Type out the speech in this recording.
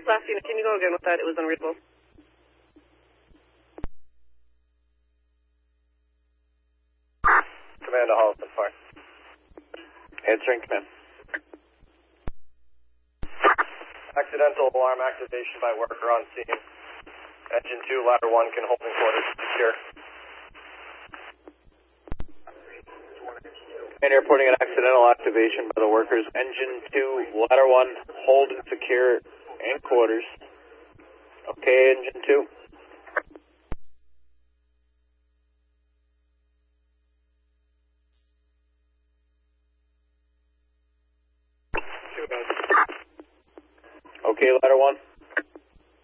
Last unit, can you go again with that? It was unreadable. Command to Holliston Fire. Answering command. Accidental alarm activation by worker on scene. Engine 2, ladder 1 can hold in quarters secure. Commander reporting an accidental activation by the workers. Engine 2, ladder 1, hold and secure in quarters. Okay, engine 2. Okay, ladder 1.